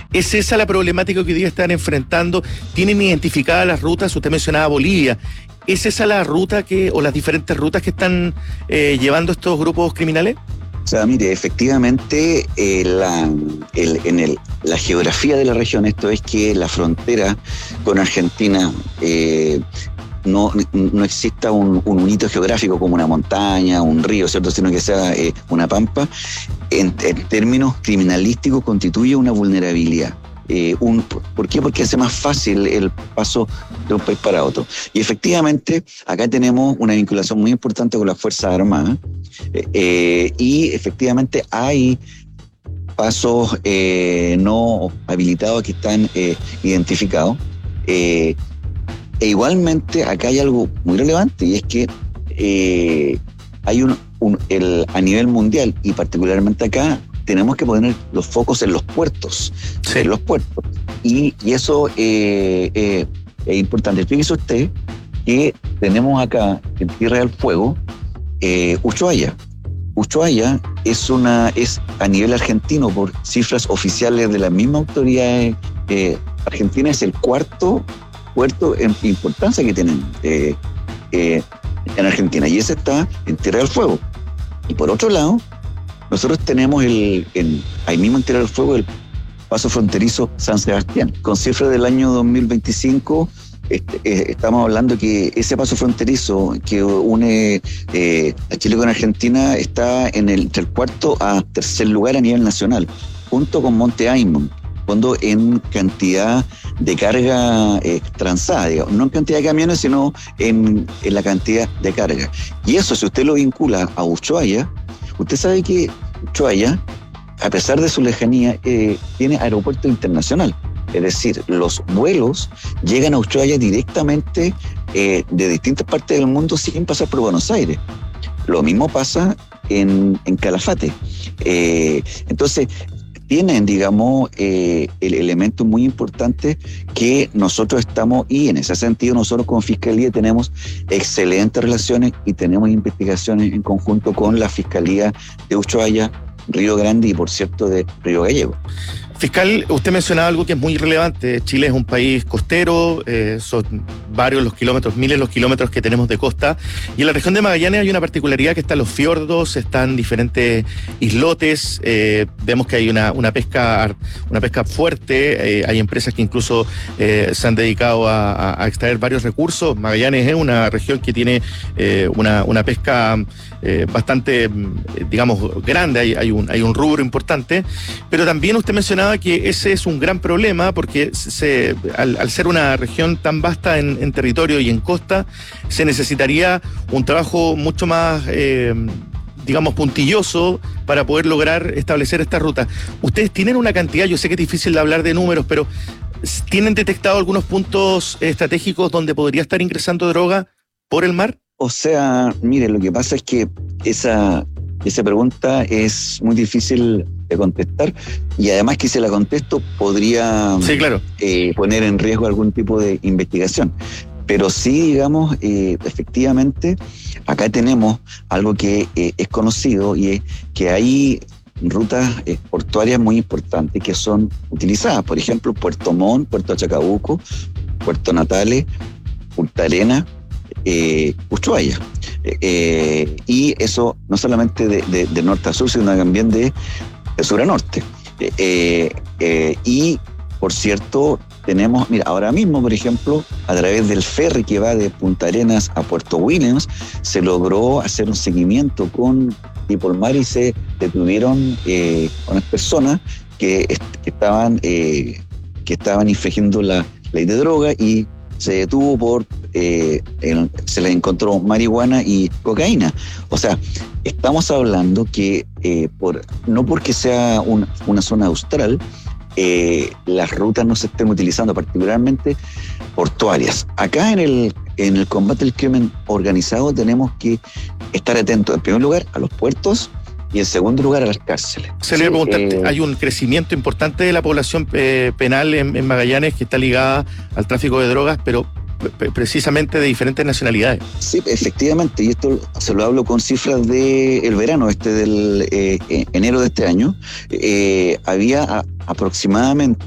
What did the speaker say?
¿Es esa la problemática que hoy día están enfrentando? ¿Tienen identificadas las rutas? Usted mencionaba Bolivia. ¿Es esa la ruta o las diferentes rutas que están llevando estos grupos criminales? O sea, mire, efectivamente, la geografía de la región, esto es que la frontera con Argentina no exista un hito geográfico como una montaña, un río, ¿cierto? Sino que sea una pampa, en términos criminalísticos constituye una vulnerabilidad. ¿Por qué? Porque hace más fácil el paso de un país para otro. Y efectivamente, acá tenemos una vinculación muy importante con las Fuerzas Armadas, y efectivamente hay pasos no habilitados que están identificados. E igualmente, acá hay algo muy relevante, y es que hay a nivel mundial, y particularmente acá, tenemos que poner los focos en los puertos. Sí. En los puertos. Y eso es importante. Fíjese usted que tenemos acá, en Tierra del Fuego, Ushuaia. Ushuaia es a nivel argentino, por cifras oficiales de la misma autoridad argentina, es el cuarto puerto en importancia que tienen en Argentina. Y ese está en Tierra del Fuego. Y por otro lado, nosotros tenemos ahí mismo en Tierra del Fuego el paso fronterizo San Sebastián. Con cifras del año 2025, estamos hablando que ese paso fronterizo que une a Chile con Argentina está entre el cuarto a tercer lugar a nivel nacional, junto con Monte Aymon, cuando en cantidad de carga transada, digamos, no en cantidad de camiones, sino en la cantidad de carga. Y eso, si usted lo vincula a Ushuaia, usted sabe que Ushuaia, a pesar de su lejanía, tiene aeropuerto internacional. Es decir, los vuelos llegan a Ushuaia directamente de distintas partes del mundo sin pasar por Buenos Aires. Lo mismo pasa en Calafate. Entonces, tienen, digamos, el elemento muy importante que nosotros estamos, y en ese sentido nosotros como Fiscalía tenemos excelentes relaciones y tenemos investigaciones en conjunto con la Fiscalía de Ushuaia, Río Grande y, por cierto, de Río Gallego. Fiscal, usted mencionaba algo que es muy relevante. Chile es un país costero, son varios los kilómetros, miles los kilómetros que tenemos de costa, y en la región de Magallanes hay una particularidad, que están los fiordos, están diferentes islotes, vemos que hay una pesca fuerte, hay empresas que incluso se han dedicado a extraer varios recursos. Magallanes es una región que tiene una pesca bastante, digamos, grande, hay un rubro importante, pero también usted mencionaba que ese es un gran problema, porque al ser una región tan vasta en territorio y en costa, se necesitaría un trabajo mucho más, digamos, puntilloso para poder lograr establecer esta ruta. Ustedes tienen una cantidad, yo sé que es difícil de hablar de números, pero ¿tienen detectado algunos puntos estratégicos donde podría estar ingresando droga por el mar? O sea, mire, lo que pasa es que esa pregunta es muy difícil de contestar, y además que si la contesto podría sí, claro, poner en riesgo algún tipo de investigación. Pero sí, digamos, efectivamente, acá tenemos algo que es conocido, y es que hay rutas portuarias muy importantes que son utilizadas. Por ejemplo, Puerto Montt, Puerto Chacabuco, Puerto Natales, Punta Arenas, Ushuaia. Y eso no solamente de norte a sur, sino también de sur a norte. Y, por cierto, tenemos, mira, ahora mismo, por ejemplo, a través del ferry que va de Punta Arenas a Puerto Williams, se logró hacer un seguimiento con Dipolmar, y se detuvieron unas personas que estaban infringiendo la ley de droga, y se detuvo se les encontró marihuana y cocaína. O sea, estamos hablando que no porque sea una zona austral, las rutas no se estén utilizando, particularmente portuarias. Acá en el combate al crimen organizado tenemos que estar atentos, en primer lugar, a los puertos, y en segundo lugar a las cárceles. Se le voy a preguntarte, hay un crecimiento importante de la población penal en Magallanes que está ligada al tráfico de drogas, pero precisamente de diferentes nacionalidades. Sí, efectivamente, y esto se lo hablo con cifras del verano, del enero de este año. Había aproximadamente